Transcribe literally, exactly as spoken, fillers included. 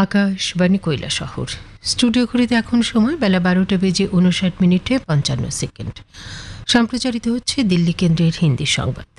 Akashvani Kailashahar. Studio ঘড়িতে এখন সময় বেলা বারোটা বেজে উনষাট মিনিটে পঞ্চান্ন সেকেন্ড। সম্প্রচারিত হচ্ছে দিল্লি কেন্দ্রের হিন্দি সংবাদ।